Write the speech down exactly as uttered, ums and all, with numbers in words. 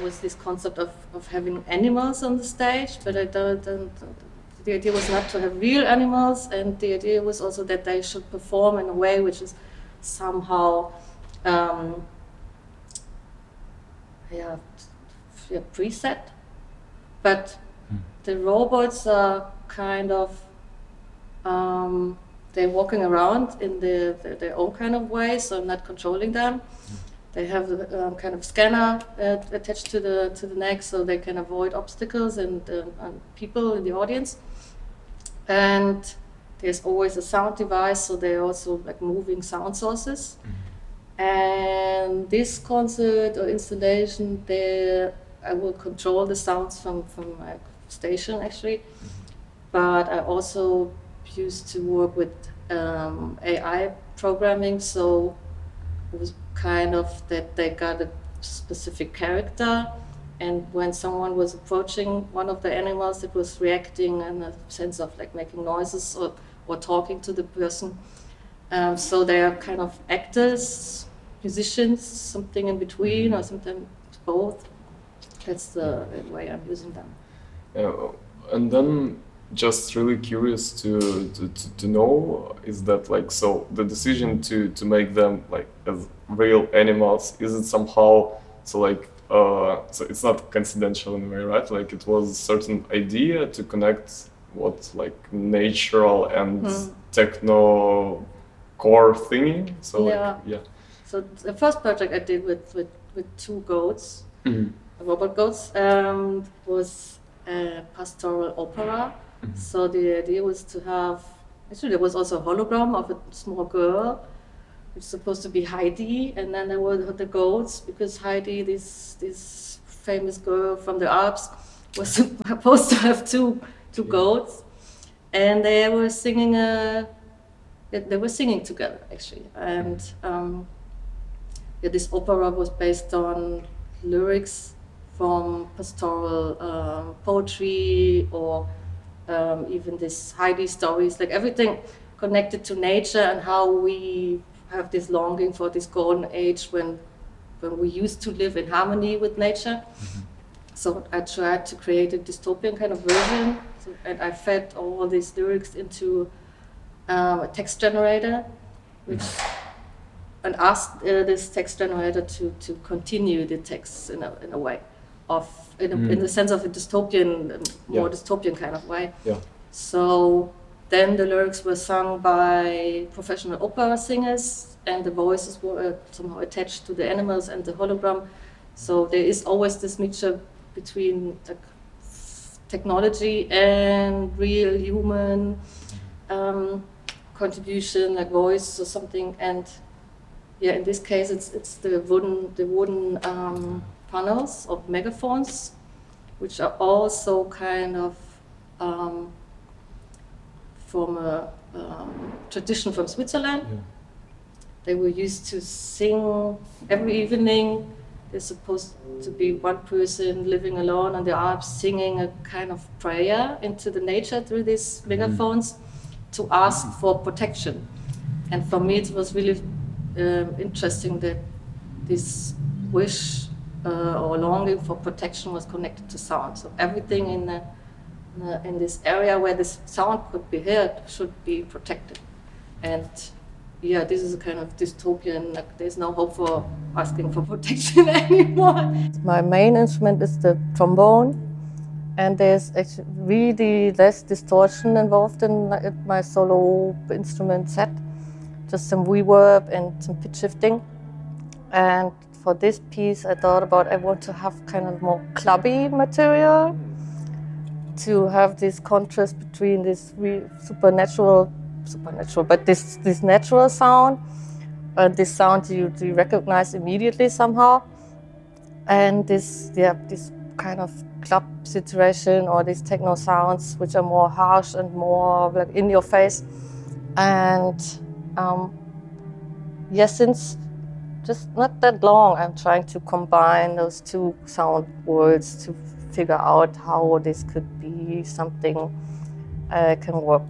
was this concept of, of having animals on the stage, but I don't, don't, the idea was not to have real animals, and the idea was also that they should perform in a way which is somehow um, yeah, yeah, preset. But mm. the robots are kind of um, they're walking around in the, the, their own kind of way, so I'm not controlling them. Mm. They have the um, kind of scanner uh, attached to the to the neck, so they can avoid obstacles and, uh, and people in the audience. And there's always a sound device, so they're also like moving sound sources. Mm-hmm. And this concert or installation, there I will control the sounds from from my station actually. Mm-hmm. But I also used to work with um, A I programming, so it was kind of that they got a specific character, and when someone was approaching one of the animals, it was reacting in a sense of like making noises or, or talking to the person. Um, so they are kind of actors, musicians, something in between, or sometimes both. That's the way I'm using them. Uh, and then just really curious to, to, to know is that like, so the decision to, to make them like as real animals, is it somehow, so like, uh, so it's not confidential in a way, right? Like it was a certain idea to connect what like natural and mm. techno core thingy. So yeah. like, yeah. So the first project I did with, with, with two goats, mm-hmm. robot goats, um, was a pastoral opera. Mm-hmm. So the idea was to have, actually there was also a hologram of a small girl, which is supposed to be Heidi, and then there were the goats, because Heidi, this this famous girl from the Alps, was supposed to have two two yeah. goats, and they were singing a, they were singing together actually, and um, yeah, this opera was based on lyrics from pastoral um, poetry or Um, even this Heidi stories, like everything connected to nature and how we have this longing for this golden age when when we used to live in harmony with nature. Mm-hmm. So I tried to create a dystopian kind of version, so, and I fed all these lyrics into um, a text generator, which mm-hmm. and asked uh, this text generator to to continue the text in a in a way of In, a, mm. in the sense of a dystopian, more yeah. dystopian kind of way. Yeah. So then the lyrics were sung by professional opera singers, and the voices were uh, somehow attached to the animals and the hologram. So there is always this mixture between like, technology and real human um, contribution, like voice or something. And yeah, in this case, it's it's the wooden the wooden. Um, panels of megaphones, which are also kind of um, from a um, tradition from Switzerland. Yeah. They were used to sing every evening. There's supposed to be one person living alone on the Alps singing a kind of prayer into the nature through these megaphones mm. to ask for protection. And for me, it was really um, interesting that this wish Uh, or longing for protection was connected to sound. So everything in, the, in, the, in this area where this sound could be heard should be protected. And yeah, this is a kind of dystopian, like, there's no hope for asking for protection anymore. My main instrument is the trombone, and there's actually really less distortion involved in my solo instrument set. Just some reverb and some pitch shifting. And for this piece, I thought about I want to have kind of more clubby material to have this contrast between this re- supernatural, supernatural, but this this natural sound, and this sound you, you recognize immediately somehow, and this yeah this kind of club situation or these techno sounds which are more harsh and more like in your face, and um, yeah, since just not that long, I'm trying to combine those two sound worlds to figure out how this could be something I can work